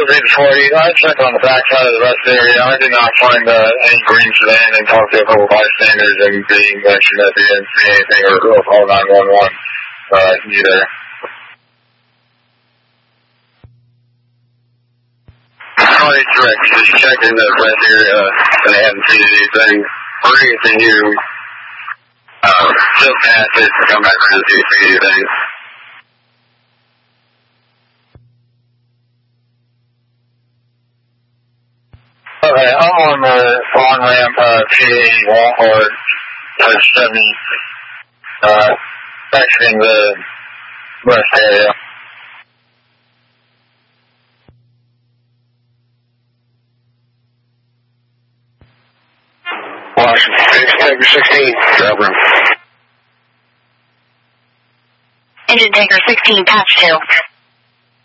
840. I checked on the backside of the rest area. I did not find any green sedan and talked to a couple bystanders and being mentioned that they didn't see anything or call 911 either. Sorry, direct. Just checked in the rest area and they hadn't seen anything. Or anything you just past it to come back around to see if anything. Okay, I'm on the on-ramp P81 or 70, exiting the west area. Washington, Tanker 16, over. Engine Tanker 16, patch 2.